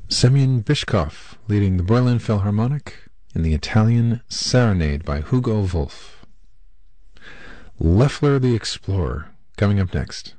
Semyon Bishkov leading the Berlin Philharmonic in the Italian Serenade by Hugo Wolf. Loeffler the Explorer, coming up next.